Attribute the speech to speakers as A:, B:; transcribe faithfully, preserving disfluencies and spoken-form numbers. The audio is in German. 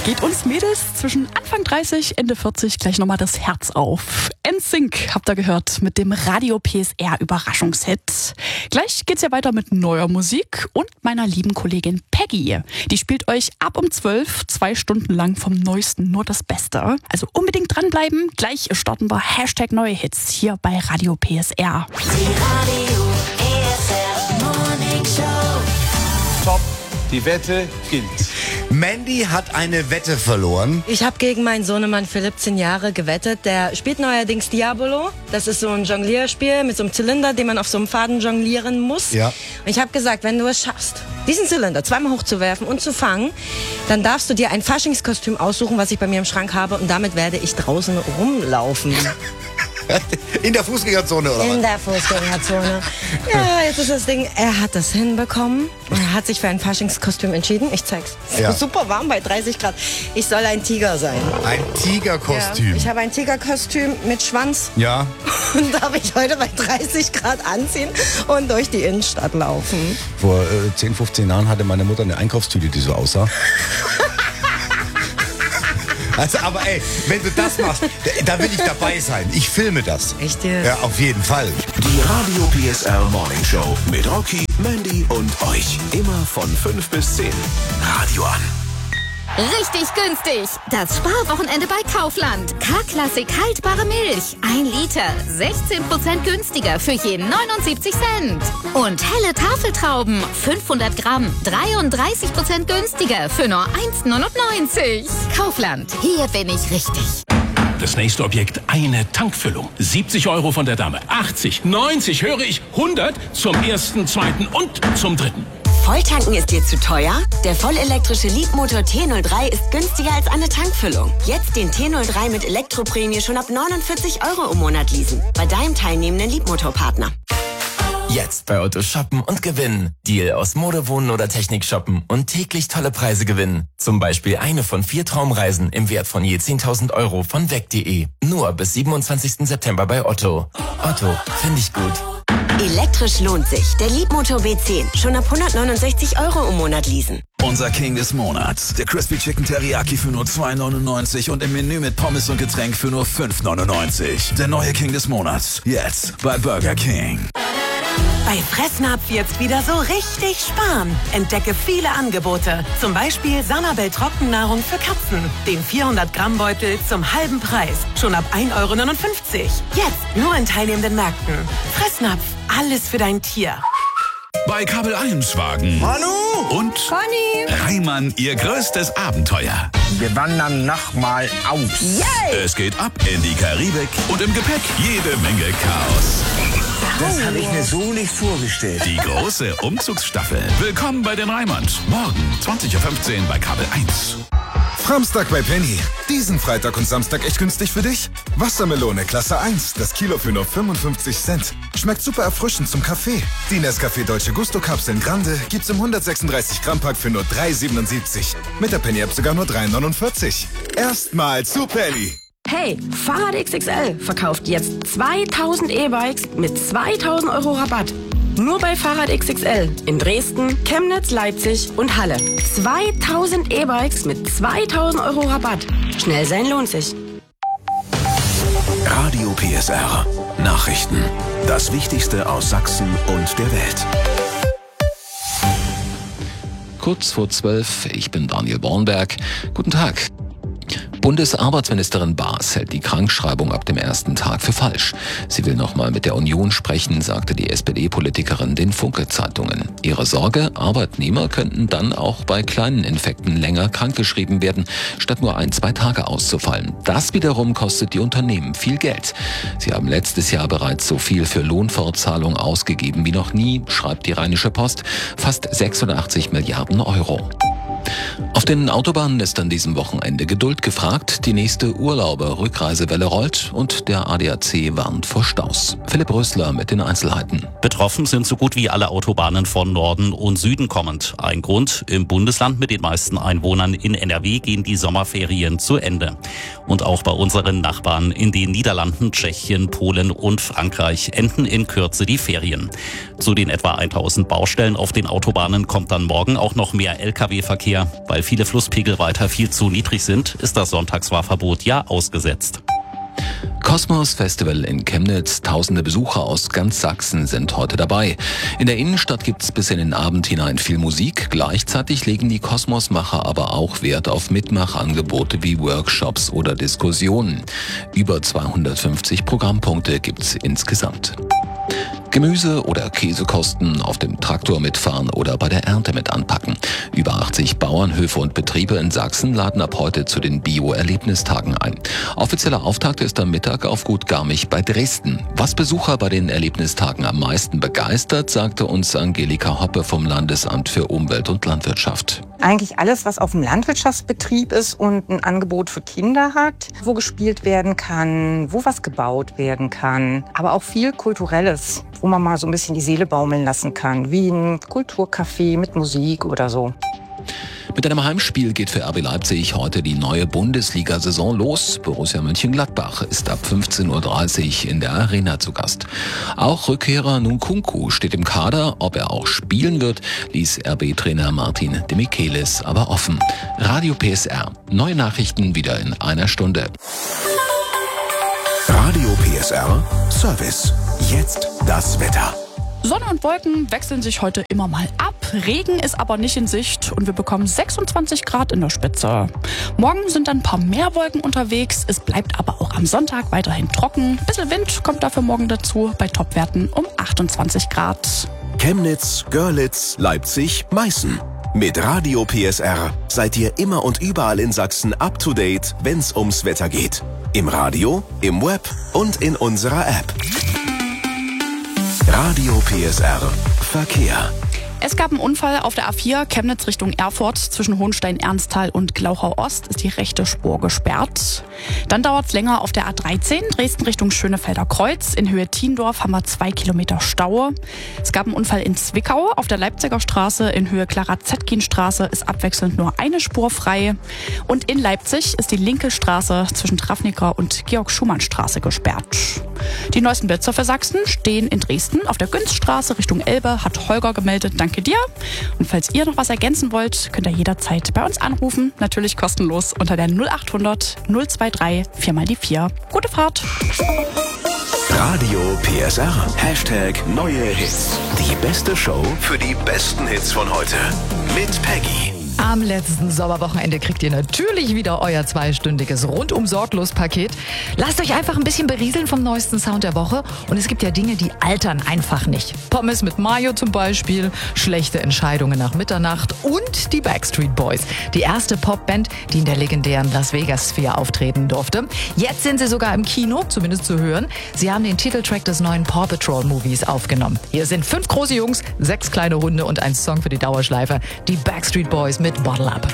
A: geht uns Mädels zwischen Anfang dreißig, Ende vierzig gleich nochmal das Herz auf. N Sync habt ihr gehört mit dem Radio P S R Überraschungshit. Gleich geht's ja weiter mit neuer Musik und meiner lieben Kollegin Peggy. Die spielt euch ab um zwölf, zwei Stunden lang vom Neuesten nur das Beste. Also unbedingt dranbleiben. Gleich starten wir Hashtag neue Hits hier bei Radio P S R.
B: Die Radio P S R Morning Show.
C: Top, die Wette gilt.
D: Mandy hat eine Wette verloren.
E: Ich habe gegen meinen Sohnemann Philipp, zehn Jahre, gewettet. Der spielt neuerdings Diabolo. Das ist so ein Jonglierspiel mit so einem Zylinder, den man auf so einem Faden jonglieren muss.
D: Ja.
E: Und ich habe gesagt, wenn du es schaffst, diesen Zylinder zweimal hochzuwerfen und zu fangen, dann darfst du dir ein Faschingskostüm aussuchen, was ich bei mir im Schrank habe. Und damit werde ich draußen rumlaufen.
D: In der Fußgängerzone, oder
E: In
D: was?
E: der Fußgängerzone. Ja, jetzt ist das Ding, er hat das hinbekommen. Er hat sich für ein Faschingskostüm entschieden. Ich zeig's.
D: Ja.
E: Super warm bei dreißig Grad. Ich soll ein Tiger sein.
D: Ein Tigerkostüm.
E: Ja, ich habe ein Tigerkostüm mit Schwanz
D: Ja.
E: und darf ich heute bei dreißig Grad anziehen und durch die Innenstadt laufen.
D: Vor äh, zehn, fünfzehn Jahren hatte meine Mutter eine Einkaufstüte, die so aussah. Also, aber ey, wenn du das machst, da, da will ich dabei sein. Ich filme das.
E: Echt jetzt?
D: Ja, auf jeden Fall.
F: Die Radio P S R Morning Show mit Rocky, Mandy und euch. Immer von fünf bis zehn. Radio an.
G: Richtig günstig. Das Sparwochenende bei Kaufland. K-Klassik haltbare Milch. Ein Liter. sechzehn Prozent günstiger für je neunundsiebzig Cent. Und helle Tafeltrauben. fünfhundert Gramm. dreiunddreißig Prozent günstiger für nur eins neunundneunzig. Kaufland. Hier bin ich richtig.
H: Das nächste Objekt, eine Tankfüllung. siebzig Euro von der Dame. achtzig, neunzig, höre ich, hundert zum ersten, zweiten und zum dritten.
I: Volltanken ist dir zu teuer? Der vollelektrische Leapmotor T null drei ist günstiger als eine Tankfüllung. Jetzt den T null drei mit Elektroprämie schon ab neunundvierzig Euro im Monat leasen. Bei deinem teilnehmenden Leapmotor-Partner.
J: Jetzt bei Otto shoppen und gewinnen. Deal aus Mode, Wohnen oder Technik shoppen und täglich tolle Preise gewinnen. Zum Beispiel eine von vier Traumreisen im Wert von je zehntausend Euro von weg punkt de. Nur bis siebenundzwanzigsten September bei Otto. Otto, finde ich gut.
I: Elektrisch lohnt sich. Der Leapmotor B zehn. Schon ab hundertneunundsechzig Euro im Monat leasen.
F: Unser King des Monats. Der Crispy Chicken Teriyaki für nur zwei neunundneunzig und im Menü mit Pommes und Getränk für nur fünf neunundneunzig. Der neue King des Monats. Jetzt bei Burger King.
K: Bei Fressnapf jetzt wieder so richtig sparen. Entdecke viele Angebote. Zum Beispiel Sanabel Trockennahrung für Katzen. Den vierhundert Gramm Beutel zum halben Preis. Schon ab ein Euro neunundfünfzig. Jetzt nur in teilnehmenden Märkten. Fressnapf. Alles für dein Tier.
F: Bei Kabel eins Wagen.
D: Manu!
F: Und
E: Conny!
F: Reimann, ihr größtes Abenteuer.
D: Wir wandern nochmal aus.
E: Yay!
F: Es geht ab in die Karibik und im Gepäck jede Menge Chaos.
D: Das habe ich mir so nicht vorgestellt.
F: Die große Umzugsstaffel. Willkommen bei den Reimanns. Morgen zwanzig Uhr fünfzehn bei Kabel eins.
L: Samstag bei Penny. Diesen Freitag und Samstag echt günstig für dich? Wassermelone Klasse eins, das Kilo für nur fünfundfünfzig Cent. Schmeckt super erfrischend zum Kaffee. Die Nescafé Dolce Gusto Kapseln Grande gibt's im hundertsechsunddreißig Gramm Pack für nur drei siebenundsiebzig. Mit der Penny App sogar nur drei neunundvierzig. Erstmal zu Penny.
M: Hey, Fahrrad X X L verkauft jetzt zweitausend E-Bikes mit zweitausend Euro Rabatt. Nur bei Fahrrad X X L in Dresden, Chemnitz, Leipzig und Halle. zweitausend E-Bikes mit zweitausend Euro Rabatt. Schnell sein lohnt sich.
F: Radio P S R. Nachrichten. Das Wichtigste aus Sachsen und der Welt.
N: Kurz vor zwölf, ich bin Daniel Bornberg. Guten Tag. Bundesarbeitsministerin Baas hält die Krankschreibung ab dem ersten Tag für falsch. Sie will nochmal mit der Union sprechen, sagte die S P D-Politikerin den Funke-Zeitungen. Ihre Sorge, Arbeitnehmer könnten dann auch bei kleinen Infekten länger krankgeschrieben werden, statt nur ein, zwei Tage auszufallen. Das wiederum kostet die Unternehmen viel Geld. Sie haben letztes Jahr bereits so viel für Lohnfortzahlung ausgegeben wie noch nie, schreibt die Rheinische Post, fast sechsundachtzig Milliarden Euro. Auf den Autobahnen ist an diesem Wochenende Geduld gefragt. Die nächste Urlauber-Rückreisewelle rollt und der A D A C warnt vor Staus. Philipp Rösler mit den Einzelheiten.
O: Betroffen sind so gut wie alle Autobahnen von Norden und Süden kommend. Ein Grund, im Bundesland mit den meisten Einwohnern in N R W gehen die Sommerferien zu Ende. Und auch bei unseren Nachbarn in den Niederlanden, Tschechien, Polen und Frankreich enden in Kürze die Ferien. Zu den etwa tausend Baustellen auf den Autobahnen kommt dann morgen auch noch mehr L K W-Verkehr, weil viele viele Flusspegel weiter viel zu niedrig sind, ist das Sonntagsfahrverbot ja ausgesetzt.
N: Kosmos Festival in Chemnitz. Tausende Besucher aus ganz Sachsen sind heute dabei. In der Innenstadt gibt's bis in den Abend hinein viel Musik. Gleichzeitig legen die Kosmosmacher aber auch Wert auf Mitmachangebote wie Workshops oder Diskussionen. Über zweihundertfünfzig Programmpunkte gibt's insgesamt. Gemüse- oder Käsekosten, auf dem Traktor mitfahren oder bei der Ernte mit anpacken. Über achtzig Bauernhöfe und Betriebe in Sachsen laden ab heute zu den Bio-Erlebnistagen ein. Offizieller Auftakt ist am Mittag auf Gut Garmich bei Dresden. Was Besucher bei den Erlebnistagen am meisten begeistert, sagte uns Angelika Hoppe vom Landesamt für Umwelt und Landwirtschaft.
P: Eigentlich alles, was auf dem Landwirtschaftsbetrieb ist und ein Angebot für Kinder hat, wo gespielt werden kann, wo was gebaut werden kann, aber auch viel Kulturelles, wo man mal so ein bisschen die Seele baumeln lassen kann, wie ein Kulturcafé mit Musik oder so.
N: Mit einem Heimspiel geht für R B Leipzig heute die neue Bundesliga-Saison los. Borussia Mönchengladbach ist ab fünfzehn Uhr dreißig in der Arena zu Gast. Auch Rückkehrer Nkunku steht im Kader. Ob er auch spielen wird, ließ R B-Trainer Martin de Michelis aber offen. Radio P S R. Neue Nachrichten wieder in einer Stunde.
Q: Radio P S R Service. Jetzt das Wetter.
A: Sonne und Wolken wechseln sich heute immer mal ab. Regen ist aber nicht in Sicht und wir bekommen sechsundzwanzig Grad in der Spitze. Morgen sind dann ein paar mehr Wolken unterwegs. Es bleibt aber auch am Sonntag weiterhin trocken. Ein bisschen Wind kommt dafür morgen dazu bei Topwerten um achtundzwanzig Grad.
Q: Chemnitz, Görlitz, Leipzig, Meißen. Mit Radio P S R seid ihr immer und überall in Sachsen up to date, wenn's ums Wetter geht. Im Radio, im Web und in unserer App. Radio P S R Verkehr.
A: Es gab einen Unfall auf der A vier, Chemnitz Richtung Erfurt. Zwischen Hohenstein-Ernsthal und Glauchau-Ost ist die rechte Spur gesperrt. Dann dauert es länger auf der A dreizehn, Dresden Richtung Schönefelder Kreuz. In Höhe Thiendorf haben wir zwei Kilometer Stau. Es gab einen Unfall in Zwickau auf der Leipziger Straße. In Höhe Clara-Zetkin-Straße ist abwechselnd nur eine Spur frei. Und in Leipzig ist die linke Straße zwischen Trafniker und Georg-Schumann-Straße gesperrt. Die neuesten Blitzer für Sachsen stehen in Dresden auf der Günzstraße Richtung Elbe, hat Holger gemeldet. Danke dir. Und falls ihr noch was ergänzen wollt, könnt ihr jederzeit bei uns anrufen. Natürlich kostenlos unter der null achthundert null zweiundzwanzig vier mal die vier. Gute Fahrt.
Q: Radio P S R. Hashtag neue Hits. Die beste Show für die besten Hits von heute. Mit Peggy.
R: Am letzten Sommerwochenende kriegt ihr natürlich wieder euer zweistündiges Rundum-Sorglos-Paket. Lasst euch einfach ein bisschen berieseln vom neuesten Sound der Woche. Und es gibt ja Dinge, die altern einfach nicht. Pommes mit Mayo zum Beispiel, schlechte Entscheidungen nach Mitternacht und die Backstreet Boys. Die erste Popband, die in der legendären Las Vegas Sphere auftreten durfte. Jetzt sind sie sogar im Kino, zumindest zu hören. Sie haben den Titeltrack des neuen Paw Patrol Movies aufgenommen. Hier sind fünf große Jungs, sechs kleine Hunde und ein Song für die Dauerschleife. Die Backstreet Boys mit Bottle Up.